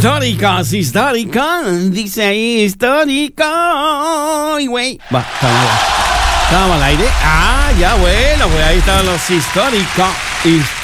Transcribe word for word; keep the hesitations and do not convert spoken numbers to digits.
Históricos, históricos, dice ahí, histórico. Y güey, va, estamos, estamos al aire. Ah, ya bueno, pues ahí estaban los históricos.